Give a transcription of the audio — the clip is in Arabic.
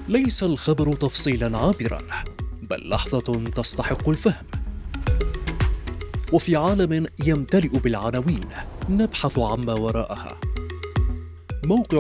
ليس الخبر تفصيلا عابرا، بل لحظة تستحق الفهم. وفي عالم يمتلئ بالعناوين نبحث عما وراءها. موقع